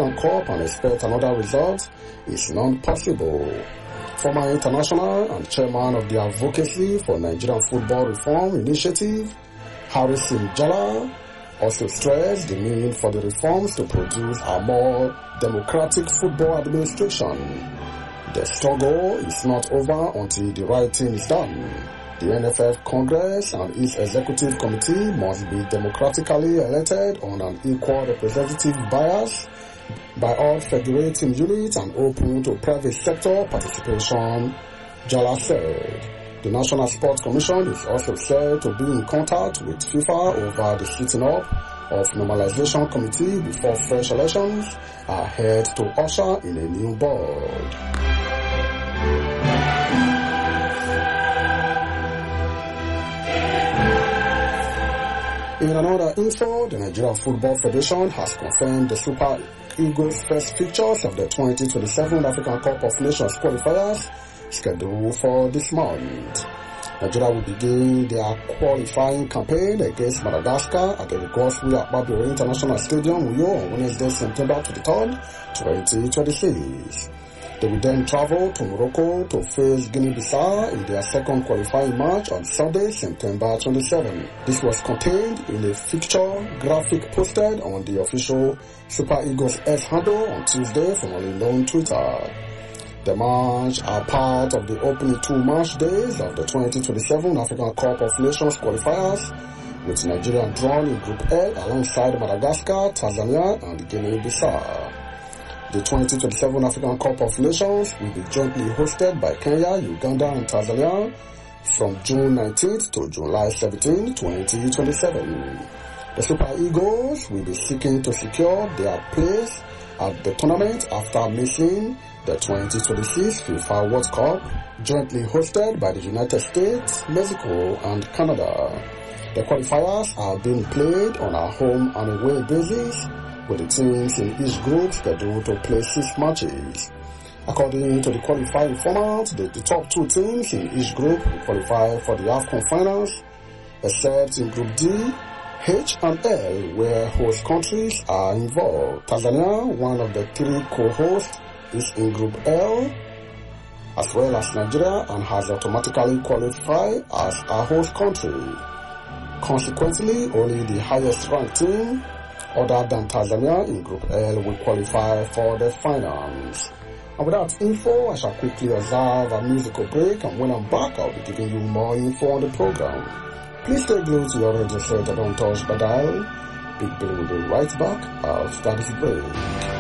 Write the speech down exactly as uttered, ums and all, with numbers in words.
African Cup and expect another result is not possible. Former international and chairman of the Advocacy for Nigerian Football Reform Initiative, Harrison Jala, also stressed the need for the reforms to produce a more democratic football administration. The struggle is not over until the right thing is done. The N F F Congress and its executive committee must be democratically elected on an equal representative bias by all federating units and open to private sector participation, Jala said. The National Sports Commission is also said to be in contact with FIFA over the setting up of normalization committee before fresh elections are held to usher in a new board. In another info, the Nigerian Football Federation has confirmed the Super Eagles' first fixtures of the twenty twenty-seven African Cup of Nations qualifiers scheduled for this month. Nigeria will begin their qualifying campaign against Madagascar at the Goswe Akpabio International Stadium, Uyo, on Wednesday, September twenty-third, twenty twenty-six. They will then travel to Morocco to face Guinea-Bissau in their second qualifying match on Sunday, September twenty-seventh. This was contained in a fixture graphic posted on the official Super Eagles X handle on Tuesday from an unknown Twitter. The match are part of the opening two match days of the twenty twenty-seven African Cup of Nations qualifiers, with Nigeria drawn in Group L alongside Madagascar, Tanzania, and Guinea-Bissau. The twenty twenty-seven African Cup of Nations will be jointly hosted by Kenya, Uganda, and Tanzania from June nineteenth to July seventeenth, twenty twenty-seven. The Super Eagles will be seeking to secure their place at the tournament after missing the twenty twenty-six FIFA World Cup, jointly hosted by the United States, Mexico, and Canada. The qualifiers are being played on a home and away basis, with the teams in each group scheduled to play six matches. According to the qualifying format, the, the top two teams in each group will qualify for the AFCON finals, except in Group D, H and L, where host countries are involved. Tanzania, one of the three co-hosts, is in Group L, as well as Nigeria, and has automatically qualified as a host country. Consequently, only the highest ranked team, other than Tanzania, in Group L will qualify for the finals. And with that info, I shall quickly observe a musical break, and when I'm back, I'll be giving you more info on the program. Please stay glued to your radio set and don't touch the dial. Big Bill will be right back after this break.